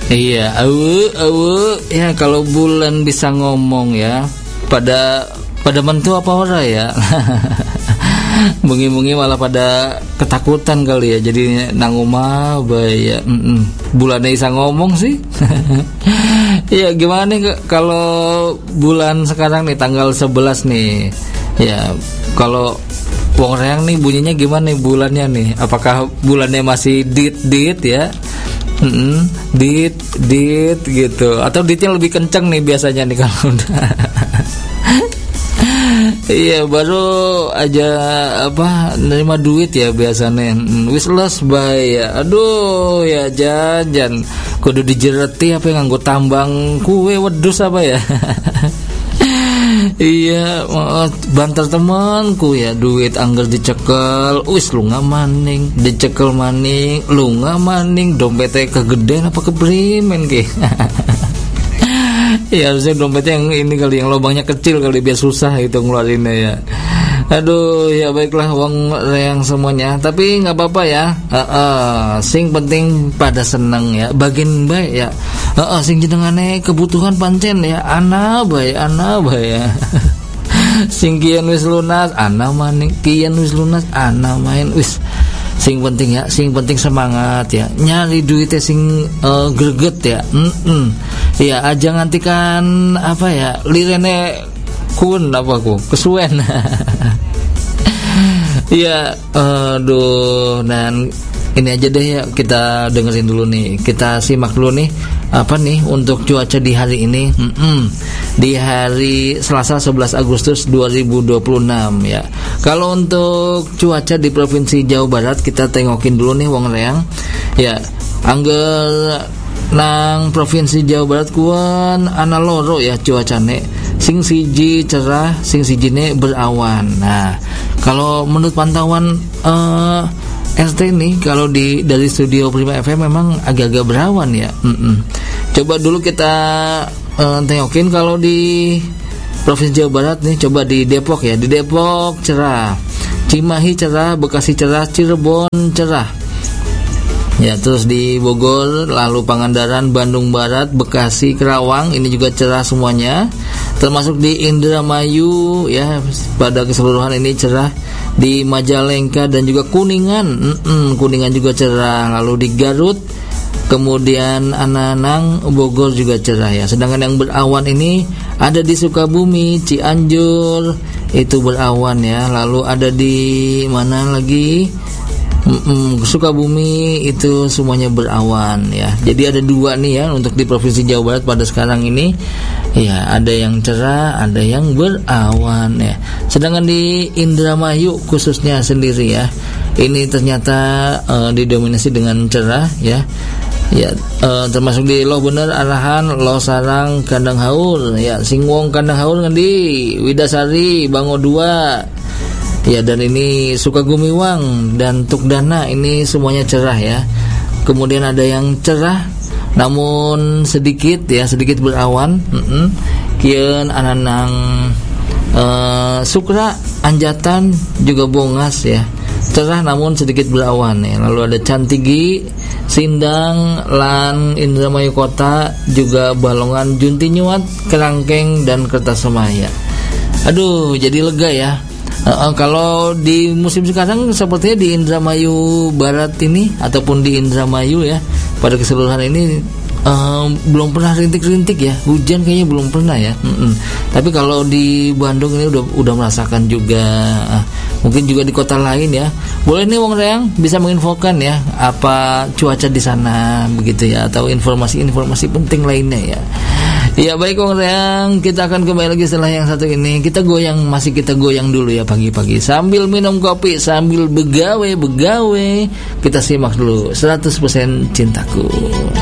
Iya, ya kalau bulan bisa ngomong ya, pada mentu apa ora ya. Bengi-bengi malah pada ketakutan kali ya, jadi nang omah bae ya. Bulannya bisa ngomong sih. Ya gimana nih kalau bulan sekarang nih tanggal 11 nih. Ya kalau wong reang nih bunyinya gimana nih bulannya nih? Apakah bulannya masih dit ya? Dit gitu, atau ditnya lebih kenceng nih biasanya nih kalau udah. Iya, baru aja nerima duit ya biasanya. Wishless bay ya. Aduh ya, jajan kudu dijereti apa yang nganggo tambang kue wedus apa ya. Iya, banter temanku ya, duit angger dicekel, wis lunga maning, dicekel maning, lunga maning, dompetnya kegedean apa keprimen ki. Ya harusnya dompetnya yang ini kali, yang lubangnya kecil kali biar susah gitu ngeluarinnya ya. Aduh ya, baiklah wong yang semuanya, tapi nggak apa-apa ya. Sing penting pada seneng ya, bagian baik ya. Sing jenengane kebutuhan pancen ya, ana bae ya. Sing kian wis lunas, ana maning, kian wis lunas, ana main wis. Sing penting ya, sing penting semangat ya. Nyari duitnya sing greget ya. Ya aja ngantikan apa ya, lirene kun apa ku kesuwen. Ya aduh, dan ini aja deh ya, kita dengerin dulu nih, kita simak dulu nih apa nih untuk cuaca di hari ini. Di hari Selasa 11 Agustus 2026 ya. Kalau untuk cuaca di Provinsi Jawa Barat kita tengokin dulu nih wong reang ya. Angger nang Provinsi Jawa Barat kuan ana loro ya cuacane. Sing siji cerah, sing sijine berawan. Nah, kalau menurut pantauan RT nih, kalau dari studio Prima FM memang agak-agak berawan ya. Coba dulu kita tengokin kalau di Provinsi Jawa Barat nih, coba di Depok ya. Di Depok cerah, Cimahi cerah, Bekasi cerah, Cirebon cerah. Ya, terus di Bogor, lalu Pangandaran, Bandung Barat, Bekasi, Kerawang ini juga cerah semuanya. Termasuk di Indramayu ya, pada keseluruhan ini cerah. Di Majalengka dan juga Kuningan, Kuningan juga cerah. Lalu di Garut, kemudian Ananang, Bogor juga cerah ya. Sedangkan yang berawan ini ada di Sukabumi, Cianjur itu berawan ya. Lalu ada di mana lagi? Sukabumi itu semuanya berawan ya. Jadi ada dua nih ya untuk di Provinsi Jawa Barat pada sekarang ini ya, ada yang cerah, ada yang berawan ya. Sedangkan di Indramayu khususnya sendiri ya, ini ternyata didominasi dengan cerah ya. Ya, termasuk di Loh Bener, Arahan, Loh Sarang, Kandang Haur ya, Singwong, Kandang Haur ngendi, Widasari, Bango 2 ya, dan ini Sukagumiwang dan Tukdana ini semuanya cerah ya. Kemudian ada yang cerah namun sedikit ya, sedikit berawan. Kian Ananang, Sukra, Anjatan juga Bongas ya, cerah namun sedikit berawan ya. Lalu ada Cantigi, Sindang, Lan, Indramayu Kota, juga Balongan, Juntinyuat, Kerangkeng, dan Kertasemaya. Aduh, jadi lega ya. Kalau di musim sekarang sepertinya di Indramayu Barat ini ataupun di Indramayu ya, pada keseluruhan ini belum pernah rintik-rintik ya, hujan kayaknya belum pernah ya. Tapi kalau di Bandung ini udah merasakan juga. Mungkin juga di kota lain ya. Boleh nih wong reang bisa menginfokan ya apa cuaca di sana begitu ya, atau informasi-informasi penting lainnya ya. Ya baik wong reang, kita akan kembali lagi setelah yang satu ini. Kita goyang dulu ya pagi-pagi sambil minum kopi, sambil begawe. Kita simak dulu 100% Cintaku.